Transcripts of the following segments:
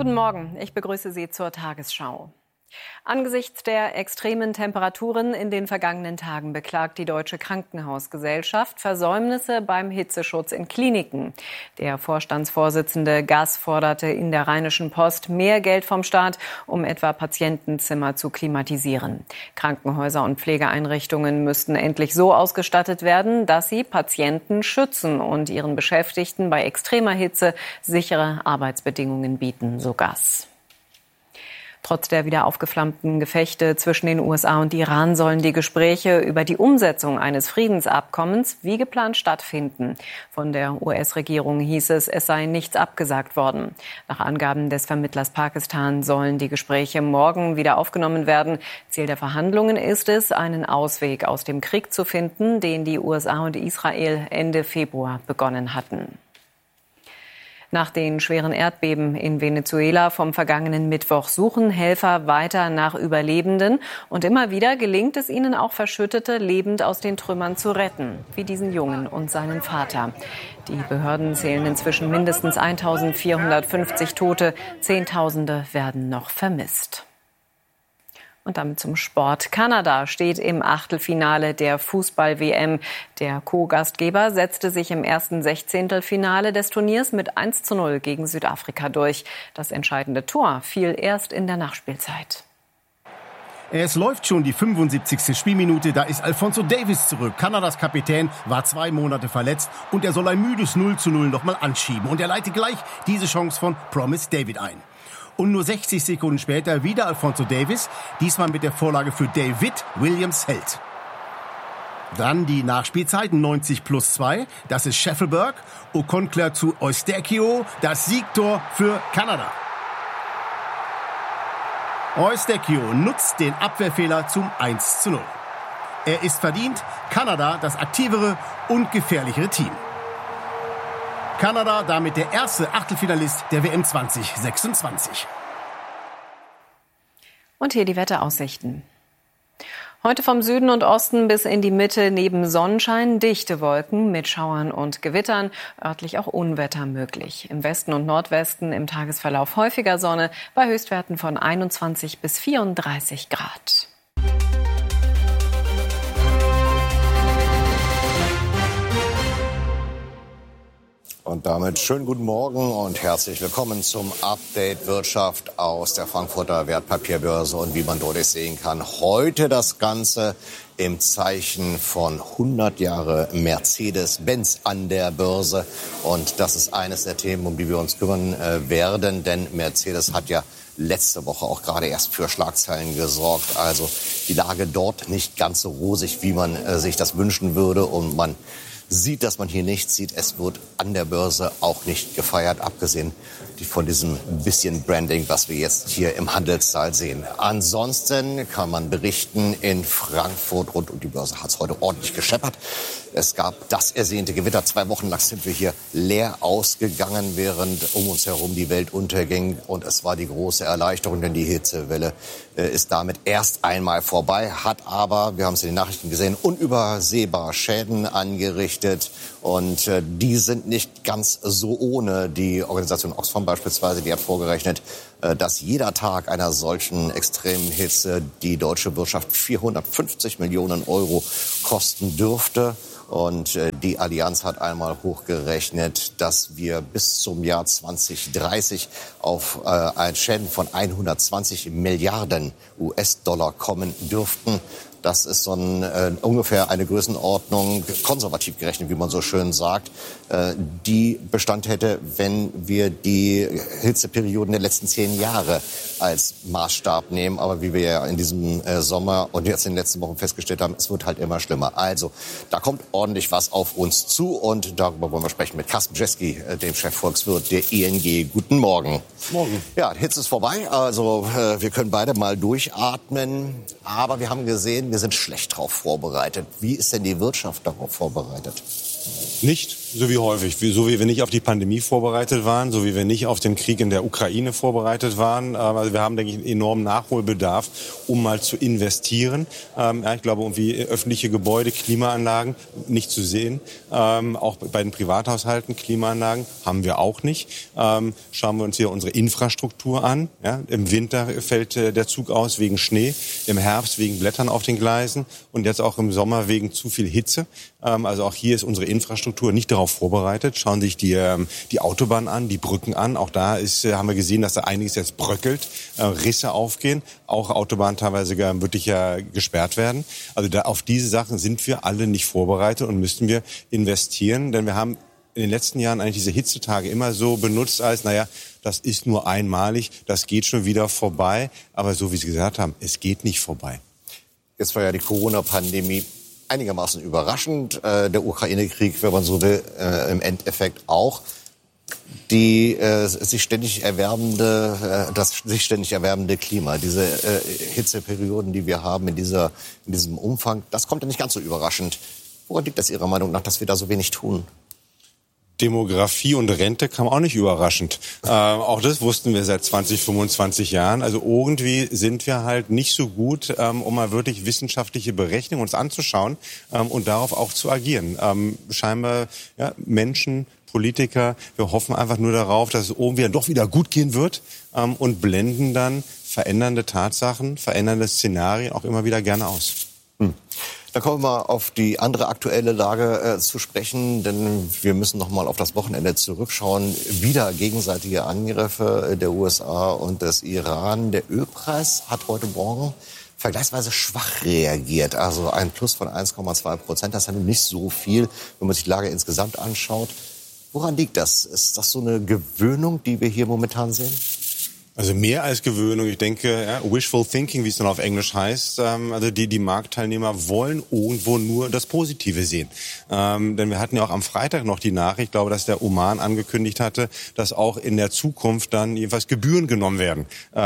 Guten Morgen, ich begrüße Sie zur Tagesschau. Angesichts der extremen Temperaturen in den vergangenen Tagen beklagt die Deutsche Krankenhausgesellschaft Versäumnisse beim Hitzeschutz in Kliniken. Der Vorstandsvorsitzende Gass forderte in der Rheinischen Post mehr Geld vom Staat, um etwa Patientenzimmer zu klimatisieren. Krankenhäuser und Pflegeeinrichtungen müssten endlich so ausgestattet werden, dass sie Patienten schützen und ihren Beschäftigten bei extremer Hitze sichere Arbeitsbedingungen bieten, so Gass. Trotz der wieder aufgeflammten Gefechte zwischen den USA und Iran sollen die Gespräche über die Umsetzung eines Friedensabkommens wie geplant stattfinden. Von der US-Regierung hieß es, es sei nichts abgesagt worden. Nach Angaben des Vermittlers Pakistan sollen die Gespräche morgen wieder aufgenommen werden. Ziel der Verhandlungen ist es, einen Ausweg aus dem Krieg zu finden, den die USA und Israel Ende Februar begonnen hatten. Nach den schweren Erdbeben in Venezuela vom vergangenen Mittwoch suchen Helfer weiter nach Überlebenden. Und immer wieder gelingt es ihnen auch, Verschüttete lebend aus den Trümmern zu retten, wie diesen Jungen und seinen Vater. Die Behörden zählen inzwischen mindestens 1450 Tote. Zehntausende werden noch vermisst. Und damit zum Sport. Kanada steht im Achtelfinale der Fußball-WM. Der Co-Gastgeber setzte sich im ersten Sechzehntelfinale des Turniers mit 1:0 gegen Südafrika durch. Das entscheidende Tor fiel erst in der Nachspielzeit. Es läuft schon die 75. Spielminute, da ist Alphonso Davies zurück. Kanadas Kapitän war 2 Monate verletzt und er soll ein müdes 0:0 nochmal anschieben. Und er leitet gleich diese Chance von Promise David ein. Und nur 60 Sekunden später wieder Alphonso Davies, diesmal mit der Vorlage für David Williams Held. Dann die Nachspielzeiten 90+2, das ist Scheffelberg, Okonkler zu Eustáquio, das Siegtor für Kanada. Eustáquio nutzt den Abwehrfehler zum 1:0. Er ist verdient, Kanada das aktivere und gefährlichere Team. Kanada damit der erste Achtelfinalist der WM 2026. Und hier die Wetteraussichten. Heute vom Süden und Osten bis in die Mitte neben Sonnenschein dichte Wolken mit Schauern und Gewittern, örtlich auch Unwetter möglich. Im Westen und Nordwesten im Tagesverlauf häufiger Sonne bei Höchstwerten von 21 bis 34 Grad. Und damit schönen guten Morgen und herzlich willkommen zum Update Wirtschaft aus der Frankfurter Wertpapierbörse. Und wie man deutlich sehen kann, heute das Ganze im Zeichen von 100 Jahre Mercedes-Benz an der Börse. Und das ist eines der Themen, um die wir uns kümmern werden, denn Mercedes hat ja letzte Woche auch gerade erst für Schlagzeilen gesorgt. Also die Lage dort nicht ganz so rosig, wie man sich das wünschen würde, und man sieht, dass man hier nichts sieht. Es wird an der Börse auch nicht gefeiert, abgesehen von diesem bisschen Branding, was wir jetzt hier im Handelssaal sehen. Ansonsten kann man berichten, in Frankfurt rund um die Börse hat es heute ordentlich gescheppert. Es gab das ersehnte Gewitter. 2 Wochen lang sind wir hier leer ausgegangen, während um uns herum die Welt unterging. Und es war die große Erleichterung, denn die Hitzewelle ist damit erst einmal vorbei, hat aber, wir haben es in den Nachrichten gesehen, unübersehbar Schäden angerichtet. Und die sind nicht ganz so ohne. Die Organisation Oxfam beispielsweise, die hat vorgerechnet, dass jeder Tag einer solchen extremen Hitze die deutsche Wirtschaft 450 Millionen Euro kosten dürfte. Und die Allianz hat einmal hochgerechnet, dass wir bis zum Jahr 2030 auf ein Schäden von 120 Milliarden US-Dollar kommen dürften. Das ist so ungefähr eine Größenordnung, konservativ gerechnet, wie man so schön sagt, die Bestand hätte, wenn wir die Hitzeperioden der letzten 10 Jahre als Maßstab nehmen. Aber wie wir ja in diesem Sommer und jetzt in den letzten Wochen festgestellt haben, es wird halt immer schlimmer. Also da kommt ordentlich was auf uns zu, und darüber wollen wir sprechen mit Carsten Bjeski, dem Chefvolkswirt der ING. Guten Morgen. Morgen. Ja, Hitze ist vorbei, also wir können beide mal durchatmen. Aber wir haben gesehen, wir sind schlecht darauf vorbereitet. Wie ist denn die Wirtschaft darauf vorbereitet? Nicht so wie häufig, so wie wir nicht auf die Pandemie vorbereitet waren, so wie wir nicht auf den Krieg in der Ukraine vorbereitet waren. Also wir haben, denke ich, einen enormen Nachholbedarf, um mal zu investieren. Ich glaube, irgendwie öffentliche Gebäude, Klimaanlagen nicht zu sehen. Auch bei den Privathaushalten Klimaanlagen haben wir auch nicht. Schauen wir uns hier unsere Infrastruktur an. Ja, im Winter fällt der Zug aus wegen Schnee, im Herbst wegen Blättern auf den Gleisen und jetzt auch im Sommer wegen zu viel Hitze. Also auch hier ist unsere Infrastruktur nicht darauf vorbereitet. Schauen Sie sich die Autobahn an, die Brücken an. Auch da haben wir gesehen, dass da einiges jetzt bröckelt, Risse aufgehen, auch Autobahnen teilweise wirklich gesperrt werden. Also auf diese Sachen sind wir alle nicht vorbereitet und müssten wir investieren, denn wir haben in den letzten Jahren eigentlich diese Hitzetage immer so benutzt als, das ist nur einmalig, das geht schon wieder vorbei. Aber so wie Sie gesagt haben, es geht nicht vorbei. Jetzt war ja die Corona-Pandemie einigermaßen überraschend. Der Ukraine-Krieg, wenn man so will, im Endeffekt auch. Das sich ständig erwärmende Klima, diese Hitzeperioden, die wir haben in diesem Umfang, das kommt ja nicht ganz so überraschend. Woran liegt das Ihrer Meinung nach, dass wir da so wenig tun? Demografie und Rente kam auch nicht überraschend. Auch das wussten wir seit 20, 25 Jahren. Also irgendwie sind wir halt nicht so gut, um mal wirklich wissenschaftliche Berechnungen uns anzuschauen und darauf auch zu agieren. Scheinbar Menschen, Politiker, wir hoffen einfach nur darauf, dass es irgendwie dann doch wieder gut gehen wird und blenden dann verändernde Tatsachen, verändernde Szenarien auch immer wieder gerne aus. Dann kommen wir mal auf die andere aktuelle Lage zu sprechen, denn wir müssen noch mal auf das Wochenende zurückschauen. Wieder gegenseitige Angriffe der USA und des Iran. Der Ölpreis hat heute Morgen vergleichsweise schwach reagiert. Also ein Plus von 1,2%. Das ist ja nun nicht so viel, wenn man sich die Lage insgesamt anschaut. Woran liegt das? Ist das so eine Gewöhnung, die wir hier momentan sehen? Also mehr als Gewöhnung. Ich denke, wishful thinking, wie es dann auf Englisch heißt. Also die Marktteilnehmer wollen irgendwo nur das Positive sehen. Denn wir hatten ja auch am Freitag noch die Nachricht, ich glaube, dass der Oman angekündigt hatte, dass auch in der Zukunft dann jedenfalls Gebühren genommen werden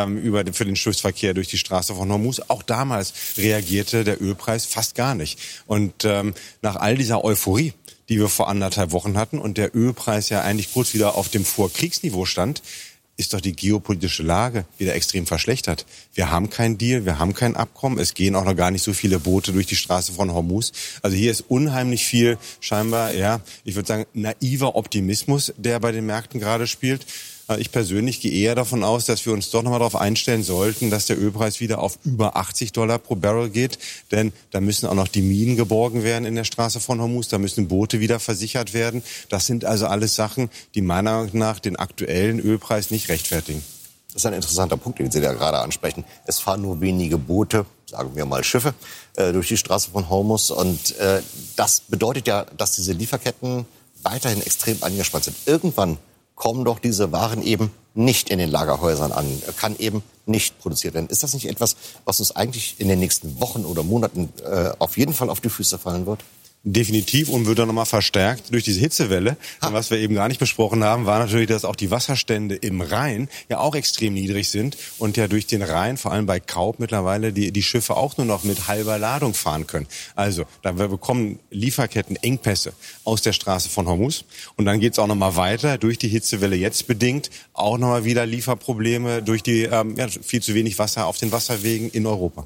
für den Schiffsverkehr durch die Straße von Hormuz. Auch damals reagierte der Ölpreis fast gar nicht. Und nach all dieser Euphorie, die wir vor 1,5 Wochen hatten und der Ölpreis ja eigentlich kurz wieder auf dem Vorkriegsniveau stand, ist doch die geopolitische Lage wieder extrem verschlechtert. Wir haben keinen Deal, wir haben kein Abkommen. Es gehen auch noch gar nicht so viele Boote durch die Straße von Hormuz. Also hier ist unheimlich viel scheinbar, ich würde sagen, naiver Optimismus, der bei den Märkten gerade spielt. Ich persönlich gehe eher davon aus, dass wir uns doch nochmal darauf einstellen sollten, dass der Ölpreis wieder auf über $80 pro Barrel geht. Denn da müssen auch noch die Minen geborgen werden in der Straße von Hormuz. Da müssen Boote wieder versichert werden. Das sind also alles Sachen, die meiner Meinung nach den aktuellen Ölpreis nicht rechtfertigen. Das ist ein interessanter Punkt, den Sie da gerade ansprechen. Es fahren nur wenige Boote, sagen wir mal Schiffe, durch die Straße von Hormuz. Und das bedeutet ja, dass diese Lieferketten weiterhin extrem angespannt sind. Irgendwann kommen doch diese Waren eben nicht in den Lagerhäusern an, kann eben nicht produziert werden. Ist das nicht etwas, was uns eigentlich in den nächsten Wochen oder Monaten auf jeden Fall auf die Füße fallen wird? Definitiv und wird dann nochmal verstärkt durch diese Hitzewelle. Und was wir eben gar nicht besprochen haben, war natürlich, dass auch die Wasserstände im Rhein ja auch extrem niedrig sind und ja durch den Rhein, vor allem bei Kaub mittlerweile, die Schiffe auch nur noch mit halber Ladung fahren können. Also, da wir bekommen Lieferketten, Engpässe aus der Straße von Hormuz und dann geht's auch nochmal weiter, durch die Hitzewelle jetzt bedingt, auch nochmal wieder Lieferprobleme durch die viel zu wenig Wasser auf den Wasserwegen in Europa.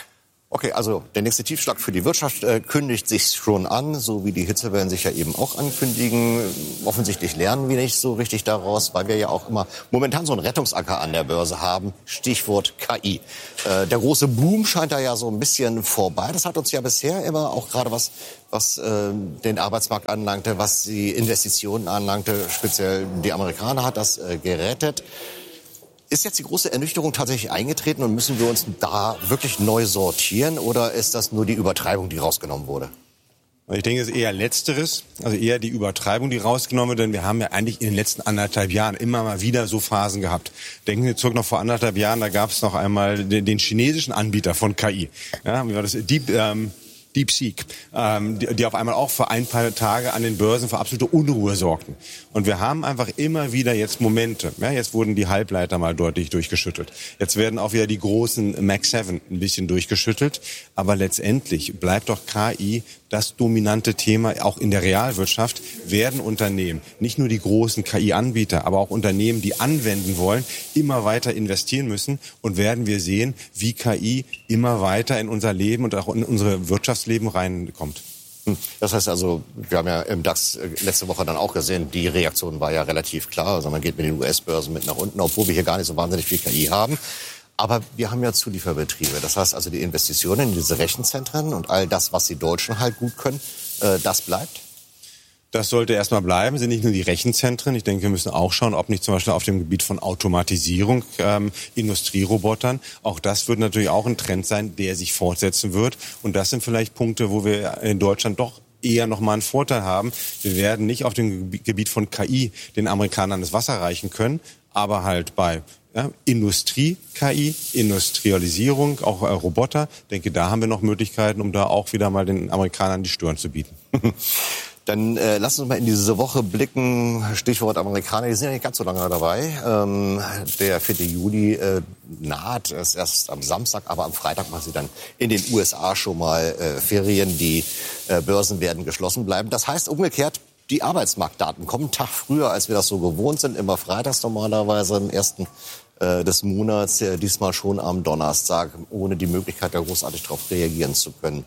Okay, also der nächste Tiefschlag für die Wirtschaft kündigt sich schon an, so wie die Hitzewellen sich ja eben auch ankündigen. Offensichtlich lernen wir nicht so richtig daraus, weil wir ja auch immer momentan so einen Rettungsanker an der Börse haben. Stichwort KI. Der große Boom scheint da ja so ein bisschen vorbei. Das hat uns ja bisher immer auch gerade was den Arbeitsmarkt anlangte, was die Investitionen anlangte, speziell die Amerikaner hat das gerettet. Ist jetzt die große Ernüchterung tatsächlich eingetreten und müssen wir uns da wirklich neu sortieren oder ist das nur die Übertreibung, die rausgenommen wurde? Ich denke, es ist eher Letzteres, also eher die Übertreibung, die rausgenommen wird, denn wir haben ja eigentlich in den letzten 1,5 Jahren immer mal wieder so Phasen gehabt. Denken wir zurück noch vor 1,5 Jahren, da gab es noch einmal den chinesischen Anbieter von KI. Ja, wie war das? Deep DeepSeek, die auf einmal auch für ein paar Tage an den Börsen für absolute Unruhe sorgten. Und wir haben einfach immer wieder jetzt Momente. Ja, jetzt wurden die Halbleiter mal deutlich durchgeschüttelt. Jetzt werden auch wieder die großen Mac 7 ein bisschen durchgeschüttelt. Aber letztendlich bleibt doch KI das dominante Thema. Auch in der Realwirtschaft werden Unternehmen, nicht nur die großen KI-Anbieter, aber auch Unternehmen, die anwenden wollen, immer weiter investieren müssen. Und werden wir sehen, wie KI immer weiter in unser Leben und auch in unsere Wirtschaftsleben reinkommt. Das heißt also, wir haben ja im DAX letzte Woche dann auch gesehen, die Reaktion war ja relativ klar. Also man geht mit den US-Börsen mit nach unten, obwohl wir hier gar nicht so wahnsinnig viel KI haben. Aber wir haben ja Zulieferbetriebe. Das heißt also, die Investitionen in diese Rechenzentren und all das, was die Deutschen halt gut können, das bleibt? Das sollte erstmal bleiben, sind nicht nur die Rechenzentren. Ich denke, wir müssen auch schauen, ob nicht zum Beispiel auf dem Gebiet von Automatisierung, Industrierobotern, auch das wird natürlich auch ein Trend sein, der sich fortsetzen wird. Und das sind vielleicht Punkte, wo wir in Deutschland doch eher noch mal einen Vorteil haben. Wir werden nicht auf dem Gebiet von KI den Amerikanern das Wasser reichen können, aber halt bei Industrie-KI, Industrialisierung, auch Roboter. Ich denke, da haben wir noch Möglichkeiten, um da auch wieder mal den Amerikanern die Stirn zu bieten. Dann lass uns mal in diese Woche blicken. Stichwort Amerikaner, die sind ja nicht ganz so lange dabei. Der 4. Juli naht, ist erst am Samstag, aber am Freitag machen sie dann in den USA schon mal Ferien. Die Börsen werden geschlossen bleiben. Das heißt umgekehrt, die Arbeitsmarktdaten kommen einen Tag früher, als wir das so gewohnt sind. Immer freitags normalerweise im ersten des Monats, diesmal schon am Donnerstag, ohne die Möglichkeit, da großartig darauf reagieren zu können.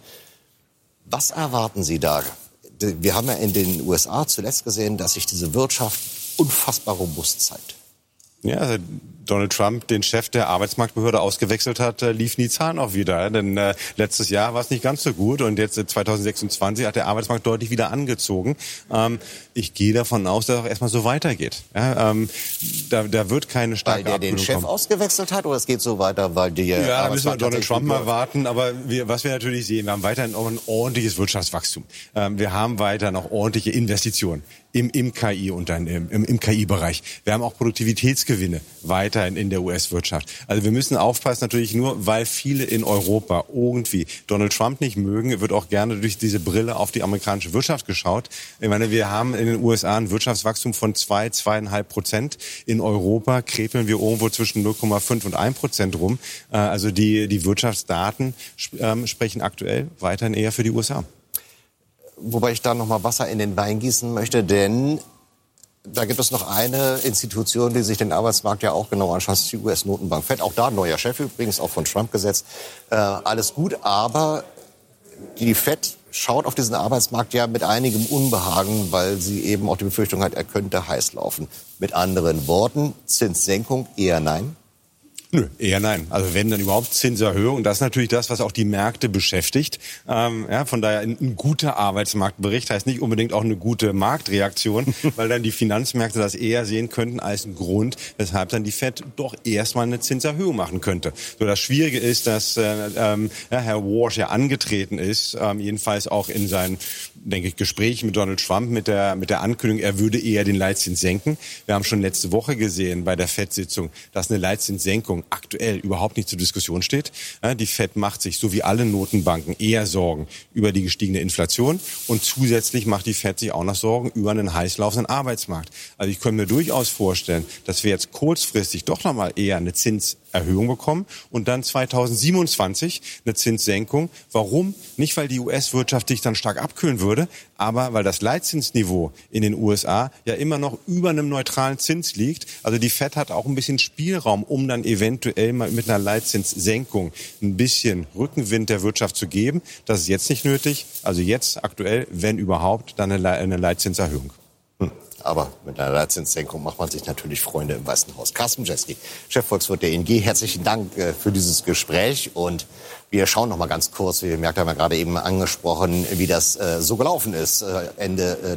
Was erwarten Sie da? Wir haben ja in den USA zuletzt gesehen, dass sich diese Wirtschaft unfassbar robust zeigt. Ja, also Donald Trump den Chef der Arbeitsmarktbehörde ausgewechselt hat, liefen die Zahlen auch wieder. Denn letztes Jahr war es nicht ganz so gut und jetzt 2026 hat der Arbeitsmarkt deutlich wieder angezogen. Ich gehe davon aus, dass es auch erstmal so weitergeht. Ja, da wird keine starke Abkühlung kommen. Weil der den Chef ausgewechselt hat oder es geht so weiter, weil die Ja, da müssen wir Donald Trump mal warten. Aber was wir natürlich sehen, wir haben weiterhin auch ein ordentliches Wirtschaftswachstum. Wir haben weiter noch ordentliche Investitionen im KI-Unternehmen, im KI-Bereich. Wir haben auch Produktivitätsgewinne weiterhin in der US-Wirtschaft. Also wir müssen aufpassen, natürlich nur, weil viele in Europa irgendwie Donald Trump nicht mögen, wird auch gerne durch diese Brille auf die amerikanische Wirtschaft geschaut. Ich meine, wir haben in den USA ein Wirtschaftswachstum von 2,5%. In Europa krepeln wir irgendwo zwischen 0,5 und 1% rum. Also die Wirtschaftsdaten sprechen aktuell weiterhin eher für die USA. Wobei ich da noch mal Wasser in den Wein gießen möchte, denn da gibt es noch eine Institution, die sich den Arbeitsmarkt ja auch genau anschaut, das ist die US-Notenbank Fed. Auch da neuer Chef übrigens, auch von Trump gesetzt. Alles gut, aber die Fed schaut auf diesen Arbeitsmarkt ja mit einigem Unbehagen, weil sie eben auch die Befürchtung hat, er könnte heiß laufen. Mit anderen Worten, Zinssenkung eher nein? Nö, eher nein. Also wenn dann überhaupt Zinserhöhung. Das ist natürlich das, was auch die Märkte beschäftigt. Von daher ein guter Arbeitsmarktbericht heißt nicht unbedingt auch eine gute Marktreaktion, weil dann die Finanzmärkte das eher sehen könnten als einen Grund, weshalb dann die Fed doch erstmal eine Zinserhöhung machen könnte. So, das Schwierige ist, dass Herr Walsh ja angetreten ist, jedenfalls auch in seinen, denke ich, Gesprächen mit Donald Trump mit der Ankündigung, er würde eher den Leitzins senken. Wir haben schon letzte Woche gesehen bei der Fed-Sitzung, dass eine Leitzinssenkung aktuell überhaupt nicht zur Diskussion steht. Die Fed macht sich, so wie alle Notenbanken, eher Sorgen über die gestiegene Inflation und zusätzlich macht die Fed sich auch noch Sorgen über einen heißlaufenden Arbeitsmarkt. Also ich könnte mir durchaus vorstellen, dass wir jetzt kurzfristig doch nochmal eher eine Zinserhöhung bekommen und dann 2027 eine Zinssenkung. Warum? Nicht, weil die US-Wirtschaft sich dann stark abkühlen würde, aber weil das Leitzinsniveau in den USA ja immer noch über einem neutralen Zins liegt. Also die Fed hat auch ein bisschen Spielraum, um dann eventuell mal mit einer Leitzinssenkung ein bisschen Rückenwind der Wirtschaft zu geben. Das ist jetzt nicht nötig. Also jetzt aktuell, wenn überhaupt, dann eine Leitzinserhöhung. Aber mit einer Leitzinssenkung macht man sich natürlich Freunde im Weißen Haus. Carsten Brzezki, Chefvolkswirt der ING, herzlichen Dank für dieses Gespräch. Und wir schauen noch mal ganz kurz, wie ihr merkt, haben wir gerade eben angesprochen, wie das so gelaufen ist Ende